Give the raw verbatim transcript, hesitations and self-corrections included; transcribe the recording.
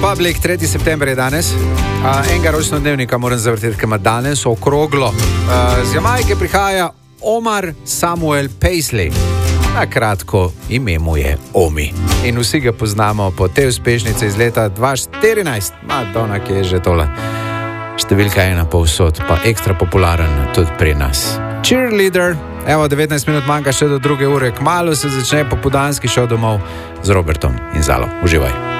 Republic, tretji september je danes. Uh, enega rojstnodnevnika moram zavrteti, ki ima danes okroglo. Uh, z Jamajke prihaja Omar Samuel Paisley. Na kratko, ime mu je Omi. In vsi ga poznamo po tej uspešnici iz leta dva tisoč štirinajst. Madonna, ki je že tole. Številka ena povsod, pa ekstra popularen tudi pri nas. Cheerleader. Evo, devetnajst minut manjka še do druge ure. Kmalu se začne popoldanski šov domov z Robertom in Zalo. Uživaj.